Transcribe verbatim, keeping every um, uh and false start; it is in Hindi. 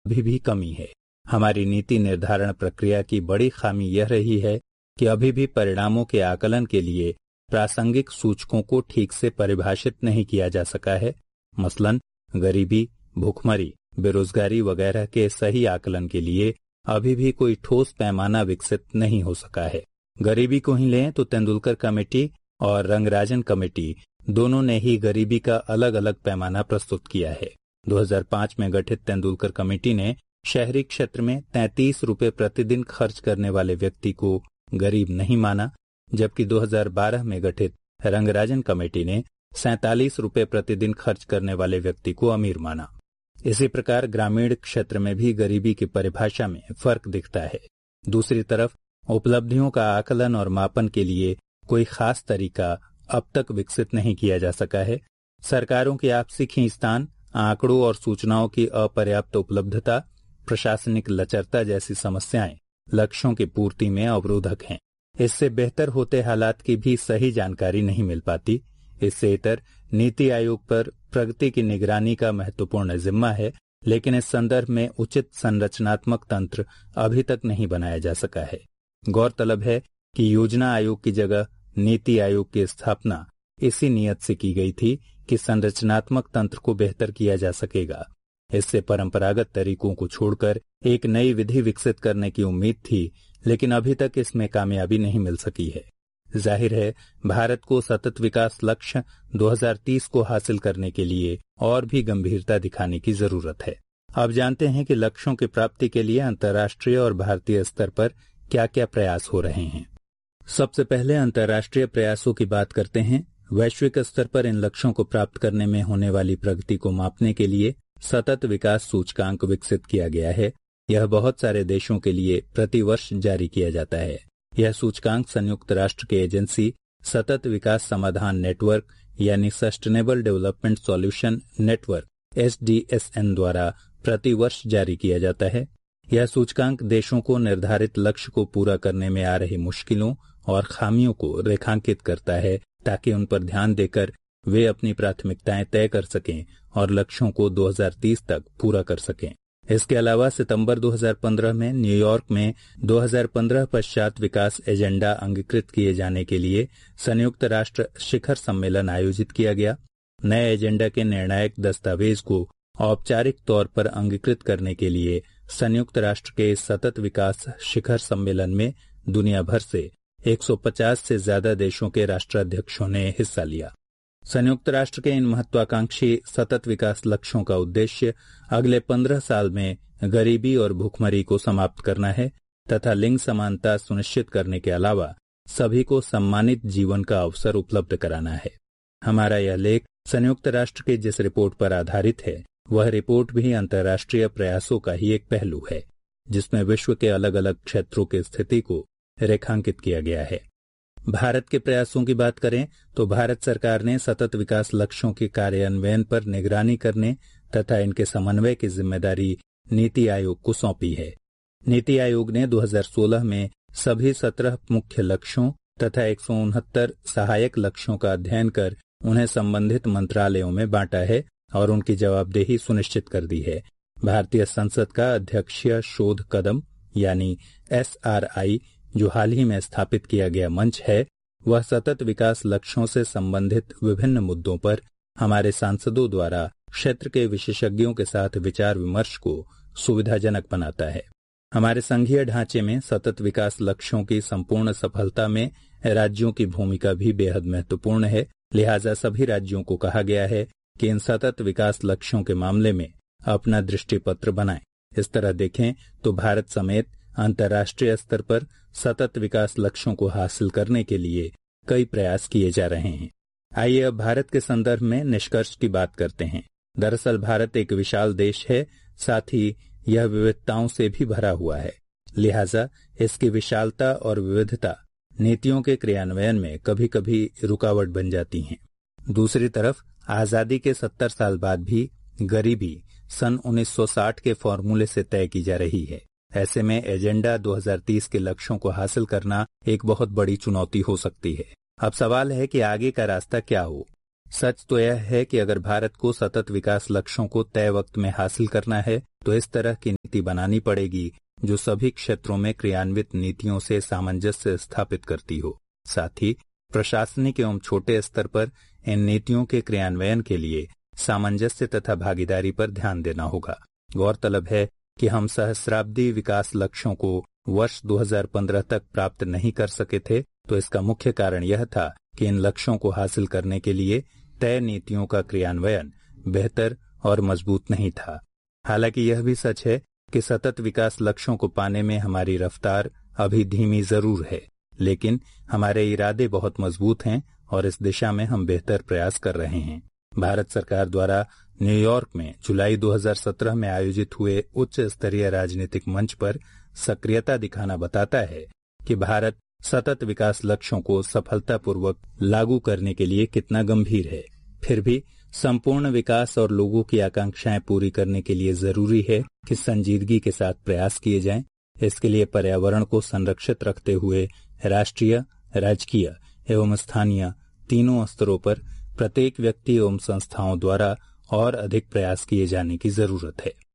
अभी भी कमी है। हमारी नीति निर्धारण प्रक्रिया की बड़ी खामी यह रही है कि अभी भी परिणामों के आकलन के लिए प्रासंगिक सूचकों को ठीक से परिभाषित नहीं किया जा सका है। मसलन गरीबी, भूखमरी, बेरोजगारी वगैरह के सही आकलन के लिए अभी भी कोई ठोस पैमाना विकसित नहीं हो सका है। गरीबी को ही लें तो तेंदुलकर कमेटी और रंगराजन कमेटी दोनों ने ही गरीबी का अलग अलग पैमाना प्रस्तुत किया है। दो हज़ार पाँच में गठित तेंदुलकर कमेटी ने शहरी क्षेत्र में तैंतीस रुपए प्रतिदिन खर्च करने वाले व्यक्ति को गरीब नहीं माना, जबकि दो हज़ार बारह में गठित रंगराजन कमेटी ने सैंतालीस रुपए प्रतिदिन खर्च करने वाले व्यक्ति को अमीर माना। इसी प्रकार ग्रामीण क्षेत्र में भी गरीबी की परिभाषा में फर्क दिखता है। दूसरी तरफ उपलब्धियों का आकलन और मापन के लिए कोई खास तरीका अब तक विकसित नहीं किया जा सका है। सरकारों की आपसी खींचतान, आंकड़ों और सूचनाओं की अपर्याप्त उपलब्धता, प्रशासनिक लचरता जैसी समस्याएं लक्ष्यों की पूर्ति में अवरोधक हैं। इससे बेहतर होते हालात की भी सही जानकारी नहीं मिल पाती। इससे इतर नीति आयोग पर प्रगति की निगरानी का महत्वपूर्ण जिम्मा है, लेकिन इस संदर्भ में उचित संरचनात्मक तंत्र अभी तक नहीं बनाया जा सका है। गौरतलब है कि योजना आयोग की जगह नीति आयोग की स्थापना इसी नियत से की गई थी कि संरचनात्मक तंत्र को बेहतर किया जा सकेगा। इससे परंपरागत तरीकों को छोड़कर एक नई विधि विकसित करने की उम्मीद थी, लेकिन अभी तक इसमें कामयाबी नहीं मिल सकी है। जाहिर है भारत को सतत विकास लक्ष्य दो हज़ार तीस को हासिल करने के लिए और भी गंभीरता दिखाने की जरूरत है। अब जानते हैं कि लक्ष्यों की प्राप्ति के लिए अंतर्राष्ट्रीय और भारतीय स्तर पर क्या क्या प्रयास हो रहे हैं। सबसे पहले अंतर्राष्ट्रीय प्रयासों की बात करते हैं। वैश्विक स्तर पर इन लक्ष्यों को प्राप्त करने में होने वाली प्रगति को मापने के लिए सतत विकास सूचकांक विकसित किया गया है। यह बहुत सारे देशों के लिए प्रतिवर्ष जारी किया जाता है। यह सूचकांक संयुक्त राष्ट्र की एजेंसी सतत विकास समाधान नेटवर्क यानी sustainable development solution network S D S N द्वारा प्रतिवर्ष जारी किया जाता है। यह सूचकांक देशों को निर्धारित लक्ष्य को पूरा करने में आ रही मुश्किलों और खामियों को रेखांकित करता है, ताकि उन पर ध्यान देकर वे अपनी प्राथमिकताएं तय कर सकें और लक्ष्यों को दो हज़ार तीस तक पूरा कर सकें। इसके अलावा सितंबर दो हज़ार पंद्रह में न्यूयॉर्क में दो हज़ार पंद्रह पश्चात विकास एजेंडा अंगीकृत किए जाने के लिए संयुक्त राष्ट्र शिखर सम्मेलन आयोजित किया गया। नए एजेंडा के निर्णायक दस्तावेज को औपचारिक तौर पर अंगीकृत करने के लिए संयुक्त राष्ट्र के सतत विकास शिखर सम्मेलन में दुनिया भर से एक सौ पचास से ज्यादा देशों के राष्ट्राध्यक्षों ने हिस्सा लिया। संयुक्त राष्ट्र के इन महत्वाकांक्षी सतत विकास लक्ष्यों का उद्देश्य अगले पंद्रह साल में गरीबी और भूखमरी को समाप्त करना है तथा लिंग समानता सुनिश्चित करने के अलावा सभी को सम्मानित जीवन का अवसर उपलब्ध कराना है। हमारा यह लेख संयुक्त राष्ट्र की जिस रिपोर्ट पर आधारित है, वह रिपोर्ट भी अंतर्राष्ट्रीय प्रयासों का ही एक पहलू है, जिसमें विश्व के अलग अलग क्षेत्रों की स्थिति को रेखांकित किया गया है। भारत के प्रयासों की बात करें तो भारत सरकार ने सतत विकास लक्ष्यों के कार्यान्वयन पर निगरानी करने तथा इनके समन्वय की जिम्मेदारी नीति आयोग को सौंपी है। नीति आयोग ने दो हज़ार सोलह में सभी सत्रह मुख्य लक्ष्यों तथा एक सौ उनहत्तर सहायक लक्ष्यों का अध्ययन कर उन्हें संबंधित मंत्रालयों में बांटा है और उनकी जवाबदेही सुनिश्चित कर दी है। भारतीय संसद का अध्यक्षीय शोध कदम यानी एस आर आई जो हाल ही में स्थापित किया गया मंच है, वह सतत विकास लक्ष्यों से संबंधित विभिन्न मुद्दों पर हमारे सांसदों द्वारा क्षेत्र के विशेषज्ञों के साथ विचार विमर्श को सुविधाजनक बनाता है। हमारे संघीय ढांचे में सतत विकास लक्ष्यों की संपूर्ण सफलता में राज्यों की भूमिका भी बेहद महत्वपूर्ण है। लिहाजा सभी राज्यों को कहा गया है कि इन सतत विकास लक्ष्यों के मामले में अपना दृष्टिपत्र बनाएं। इस तरह देखें तो भारत समेत अंतर्राष्ट्रीय स्तर पर सतत विकास लक्ष्यों को हासिल करने के लिए कई प्रयास किए जा रहे हैं। आइए अब भारत के संदर्भ में निष्कर्ष की बात करते हैं। दरअसल भारत एक विशाल देश है, साथ ही यह विविधताओं से भी भरा हुआ है। लिहाजा इसकी विशालता और विविधता नीतियों के क्रियान्वयन में कभी कभी रुकावट बन जाती हैं। दूसरी तरफ आजादी के सत्तर साल बाद भी गरीबी सन उन्नीस सौ साठ के फॉर्मूले से तय की जा रही है। ऐसे में एजेंडा दो हज़ार तीस के लक्ष्यों को हासिल करना एक बहुत बड़ी चुनौती हो सकती है। अब सवाल है कि आगे का रास्ता क्या हो। सच तो यह है कि अगर भारत को सतत विकास लक्ष्यों को तय वक्त में हासिल करना है तो इस तरह की नीति बनानी पड़ेगी जो सभी क्षेत्रों में क्रियान्वित नीतियों से सामंजस्य स्थापित करती हो। साथ ही प्रशासनिक एवं छोटे स्तर पर इन नीतियों के क्रियान्वयन के लिए सामंजस्य तथा भागीदारी पर ध्यान देना होगा। गौरतलब है कि हम सहस्राब्दी विकास लक्ष्यों को वर्ष दो हज़ार पंद्रह तक प्राप्त नहीं कर सके थे, तो इसका मुख्य कारण यह था कि इन लक्ष्यों को हासिल करने के लिए तय नीतियों का क्रियान्वयन बेहतर और मजबूत नहीं था। हालांकि यह भी सच है कि सतत विकास लक्ष्यों को पाने में हमारी रफ्तार अभी धीमी जरूर है, लेकिन हमारे इरादे बहुत मजबूत हैं और इस दिशा में हम बेहतर प्रयास कर रहे हैं। भारत सरकार द्वारा न्यूयॉर्क में जुलाई दो हज़ार सत्रह में आयोजित हुए उच्च स्तरीय राजनीतिक मंच पर सक्रियता दिखाना बताता है कि भारत सतत विकास लक्ष्यों को सफलतापूर्वक लागू करने के लिए कितना गंभीर है। फिर भी संपूर्ण विकास और लोगों की आकांक्षाएं पूरी करने के लिए जरूरी है कि संजीदगी के साथ प्रयास किए जाएं। इसके लिए पर्यावरण को संरक्षित रखते हुए राष्ट्रीय, राजकीय एवं स्थानीय तीनों स्तरों पर प्रत्येक व्यक्ति एवं संस्थाओं द्वारा और अधिक प्रयास किए जाने की जरूरत है।